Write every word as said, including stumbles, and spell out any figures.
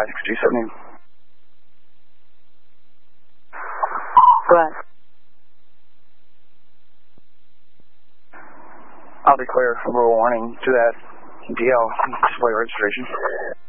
five six two seven. Go ahead. I'll declare a verbal warning to that D L display registration.